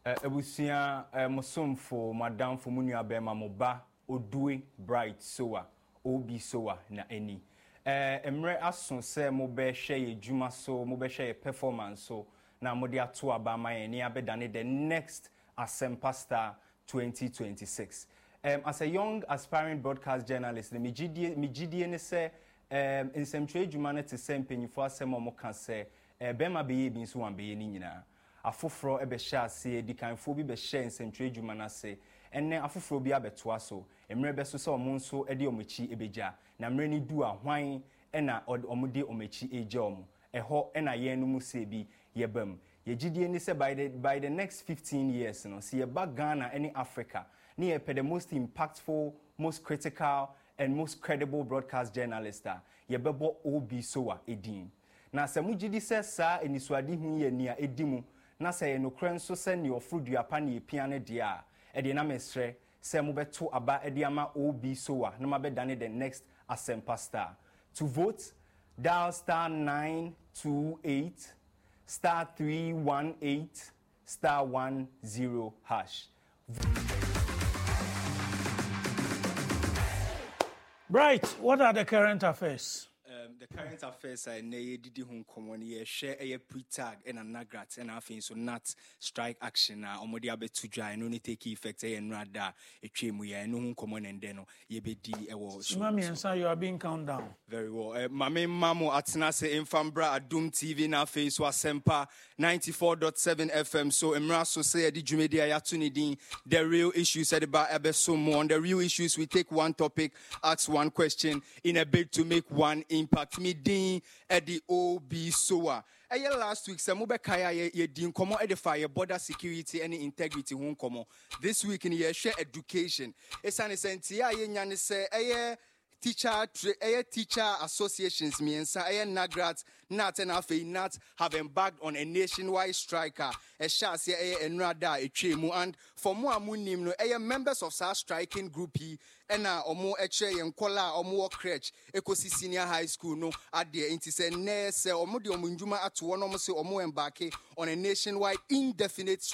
Ebusia Mosomfo Madam for Munia Bema Moba Odue Bright Soa Obi Soa na eni. Emre ason se mobe share juma so mobe share performance so na mode ato aba ma eni abedane the next Asempa Star 2026. As a young aspiring broadcast journalist, me gidie ne se nsɛmtwerɛ adwuma no te sɛ mpanyinfo asɛm a wɔka sɛ bɛma bɛyɛ bi nso wan bɛyɛ ni nyinaa afoforo ɛbɛhyɛ ase dikanfo bi bɛhyɛ nsɛmtwerɛ adwuma no ase ɛnɛ afoforo bi abɛtoa so mmerɛ bɛso sɛ ɔmo nso ɛde ɔmo akyi ɛbɛgya na mmerɛ ni du a hwan ɛna ɔmo de ɔmo akyi ɛgya ɔmo ɛhɔ ɛna yɛn no mu sɛ bi yɛbam yɛgyidie ne sɛ by the next 15 years no si yɛba Ghana ɛne Africa ne yɛpɛ the most impactful most critical and most credible broadcast journalist yɛbɛbɔ Obi Soa edin na sɛ mugidi sɛ saa enisuade hu yɛ nia edimu na sɛ yɛ nokran nso sɛ ne ofrodua pa ne epia ne de a ɛde na mesrɛ sɛ mobɛto aba ɛde ama Obi Soa na mabɛdane the next Asempa Star. To vote, dial star 928 star 318 star 10 hash. Bright, what are the current affairs? The current affairs are didi hun komoni share a pre-tag and a nagrat and afin so not strike action omodi abe to dry no ni take effect and rada a chemu ya no hun common and then ye be di Mami and son, you are being count down. Very well. Mame Mamo Atina se infambra Adum TV na face was Sempa 94.7 FM. So Emra so say di Jumedia Yatuni din the real issues said about Ebesomo. On the real issues we take one topic, ask one question in a bid to make one impact. Me din Eddie Obi Soa. Last week, Samuba Kaya ye din komo edify border security and integrity home komo. This week in year share education. It's an essential ye say teacher associations me and Nagrat not enough not have embarked on a nationwide striker a shas and rada a chemu and for more munim no members of our striking group and or more and kola or more crutch ecosi senior high school no at the inti say nurse or mudi omunjuma at one almost or more embarking on a nationwide indefinite